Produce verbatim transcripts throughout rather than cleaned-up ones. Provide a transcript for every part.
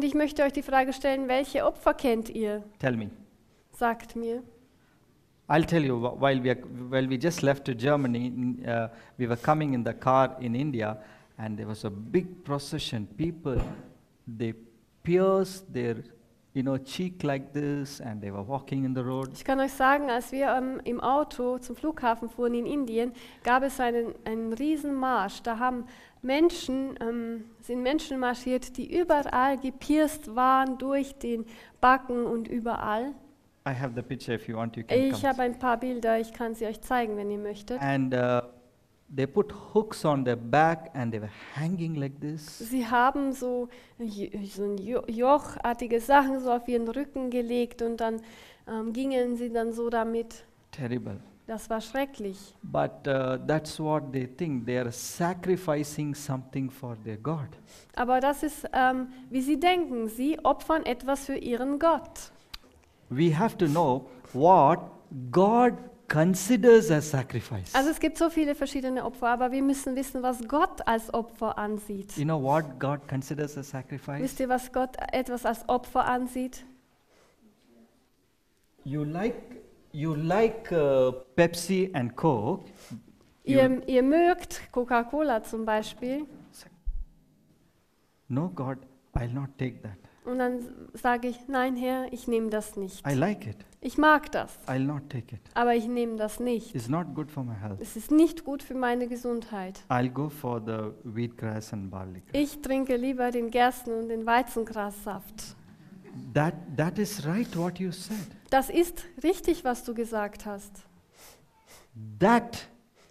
Und ich möchte euch die Frage stellen, welche Opfer kennt ihr? Tell me. Sagt mir. I'll tell you, wh- while we, are, while we just left to Germany, in, uh, we were coming in the car in India, and there was a big procession. People, they pierced their, you know, cheek like this, and they were walking in the road. Ich kann euch sagen, als wir ähm, im Auto zum Flughafen fuhren in Indien, gab es einen, einen Riesenmarsch. Da haben Menschen, ähm, sind Menschen marschiert, die überall gepierst waren, durch den Backen und überall. I have the picture if you want, you can Ich come. habe ein paar Bilder, ich kann sie euch zeigen, wenn ihr möchtet. And uh, they put hooks on their back, and they were hanging like this. Sie haben so, j- so ein Jo- jochartige Sachen so auf ihren Rücken gelegt und dann ähm, gingen sie dann so damit. Terrible. Das war schrecklich. But uh, that's what they think. They are sacrificing something for their God. Aber das ist, ähm, wie sie denken, sie opfern etwas für ihren Gott. We have to know what God considers as sacrifice. Also es gibt so viele verschiedene Opfer, aber wir müssen wissen, was Gott als Opfer ansieht. You know what God considers as sacrifice? Wisst ihr, was Gott etwas als Opfer ansieht? You like you like uh, Pepsi and Coke. You- Ihr, ihr mögt Coca-Cola zum Beispiel No, God, I'll not take that. und dann sage ich, nein Herr, ich nehme das nicht. I like it. Ich mag das, I'll not take it. aber ich nehme das nicht. It's not good for my health. Es ist nicht gut für meine Gesundheit. I'll go for the wheatgrass and barley grass. Ich trinke lieber den Gersten- und den Weizengrassaft. That that is right what you said. Das ist richtig, was du gesagt hast. That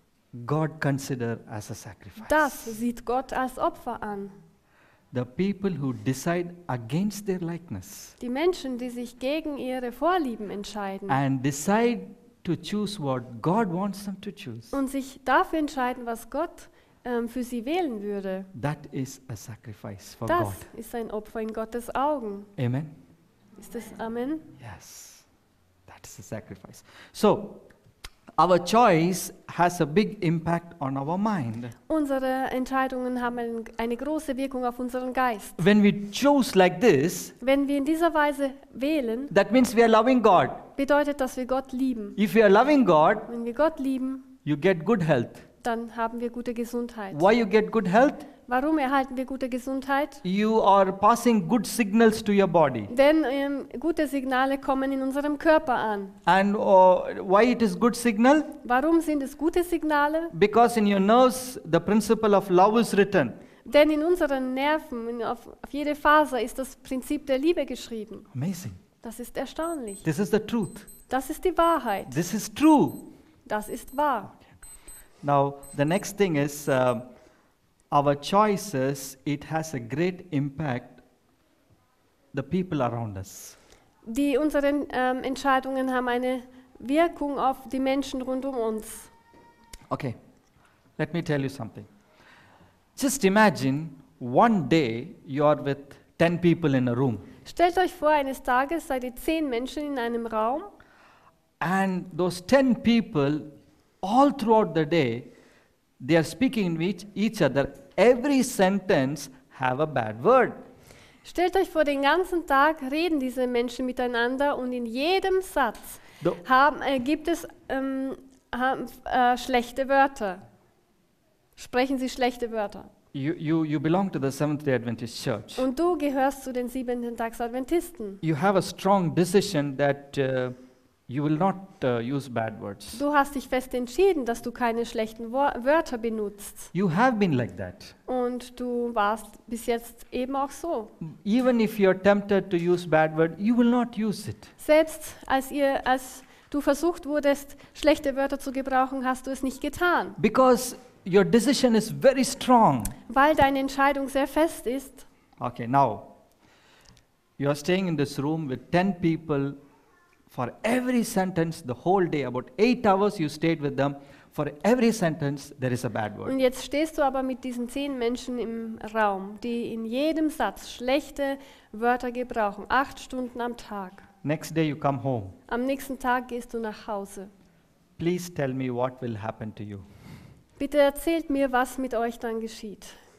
God consider as a sacrifice. Das sieht Gott als Opfer an. The people who decide against their likeness Die Menschen, die sich gegen ihre Vorlieben entscheiden and decide to choose what God wants them to choose, und sich dafür entscheiden, was Gott ähm, für sie wählen würde, that is a sacrifice for das God. ist ein Opfer in Gottes Augen. Amen? Ist das Amen? Yes, that is a sacrifice. So, our choice has a big impact on our mind. Unsere Entscheidungen haben ein- eine große Wirkung auf unseren Geist. When we choose like this, Wenn wir in dieser Weise wählen, that means we are loving God. bedeutet, dass wir Gott lieben. If you are loving God, Wenn wir Gott lieben, you get good health. dann haben wir gute Gesundheit. Why you get good health? Warum erhalten wir gute Gesundheit? You are passing good signals to your body. Denn ähm, gute Signale kommen in unserem Körper an. And uh, why it is good signal? Warum sind es gute Signale? Because in your nerves, the principle of love is written. Denn in unseren Nerven, in, auf, auf jede Faser ist das Prinzip der Liebe geschrieben. Amazing. Das ist erstaunlich. This is the truth. Das ist die Wahrheit. This is true. Das ist wahr. Now, the next thing is uh, our choices, it has a great impact the people around us. Die, unsere ähm, Entscheidungen haben eine Wirkung auf die Menschen rund um uns. Okay, let me tell you something. Just imagine one day you are with ten people in a room, Stellt euch vor, eines Tages seid ihr zehn Menschen in einem Raum and those ten people, all throughout the day, they are speaking with each other. Every sentence have a bad word. Stellt euch vor, den ganzen Tag reden diese Menschen miteinander und in jedem Satz The, haben, äh, gibt es ähm, haben, äh, schlechte Wörter. Sprechen sie schlechte Wörter. you, you, you belong to the Seventh-day Adventist Church. Und du gehörst zu den siebenten Tags Adventisten. You have a strong decision that uh, you will not uh, use bad words. Du hast dich fest entschieden, dass du keine schlechten Wor Wörter benutzt. You have been like that. Und du warst bis jetzt eben auch so. Even if you are tempted to use bad word, you will not use it. Selbst als, ihr, als du versucht wurdest, schlechte Wörter zu gebrauchen, hast du es nicht getan. Because your decision is very strong. Weil deine Entscheidung sehr fest ist. Okay, now, you are staying in this room with ten people. For every sentence, the whole day, about eight hours you stayed with them. For every sentence, there is a bad word. Und jetzt stehst du aber mit diesen zehn Menschen im Raum, die in jedem Satz schlechte Wörter gebrauchen. Acht Stunden am Tag. Next day you come home. Am nächsten Tag gehst du nach Hause. Please tell me what will happen to you. Bitte erzählt mir, was mit euch dann geschieht.